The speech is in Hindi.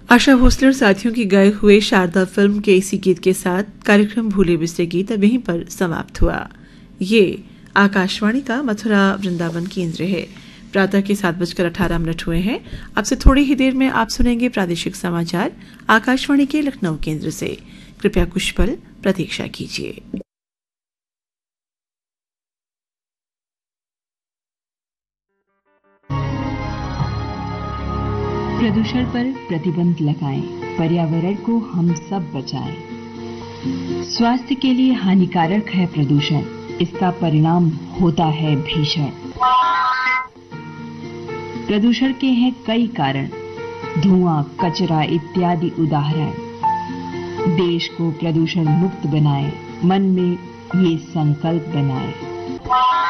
आशा भोसले और साथियों की गाए हुए शारदा फिल्म के इसी गीत के साथ कार्यक्रम भूले बिसरे गीत अब यहीं पर समाप्त हुआ। ये आकाशवाणी का मथुरा वृंदावन केंद्र है। प्रातः के 7:18 हुए हैं। अब से थोड़ी ही देर में आप सुनेंगे प्रादेशिक समाचार आकाशवाणी के लखनऊ केंद्र से। कृपया कुछ पल प्रतीक्षा कीजिए। प्रदूषण पर प्रतिबंध लगाएं, पर्यावरण को हम सब बचाएं। स्वास्थ्य के लिए हानिकारक है प्रदूषण, इसका परिणाम होता है भीषण। प्रदूषण के हैं कई कारण, धुआं, कचरा इत्यादि उदाहरण। देश को प्रदूषण मुक्त बनाएं, मन में ये संकल्प बनाएं।